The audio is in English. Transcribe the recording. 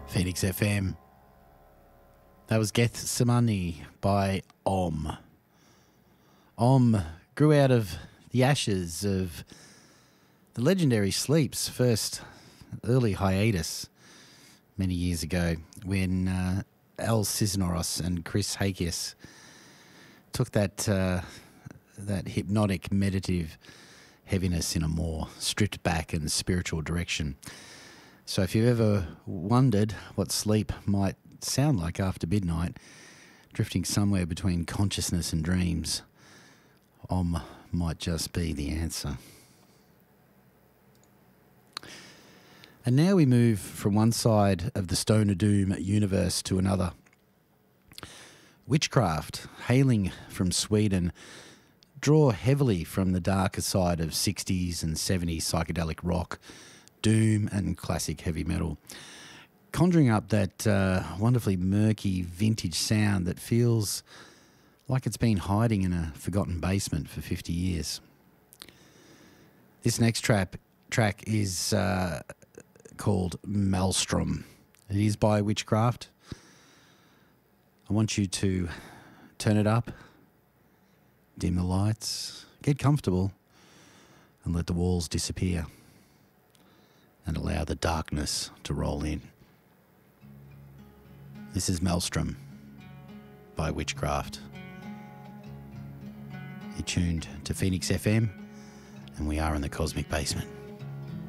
Phoenix FM. That was Gethsemane by Om. Om grew out of the ashes of the legendary Sleep's first early hiatus many years ago when Al Cisneros and Chris Hakias took that hypnotic, meditative heaviness in a more stripped back and spiritual direction. So if you've ever wondered what sleep might sound like after midnight, drifting somewhere between consciousness and dreams, Om might just be the answer. And now we move from one side of the Stone of Doom universe to another. Witchcraft, hailing from Sweden, draw heavily from the darker side of 60s and 70s psychedelic rock, doom and classic heavy metal, conjuring up that wonderfully murky vintage sound that feels like it's been hiding in a forgotten basement for 50 years. This next track is called Maelstrom. It is by Witchcraft. I want you to turn it up, dim the lights, get comfortable, and let the walls disappear, and allow the darkness to roll in. This is Maelstrom by Witchcraft. You're tuned to Phoenix FM, and we are in the Cosmic Basement.